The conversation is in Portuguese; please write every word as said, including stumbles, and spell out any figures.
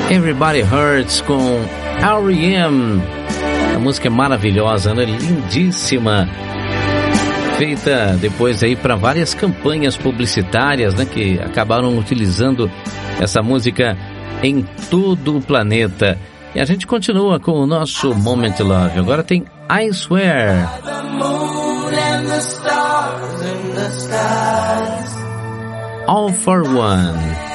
Everybody Hurts com R E M. A música é maravilhosa, né? Lindíssima. Feita depois aí para várias campanhas publicitárias, né? Que acabaram utilizando essa música em todo o planeta. E a gente continua com o nosso Moment Love. Agora tem I Swear. All for One.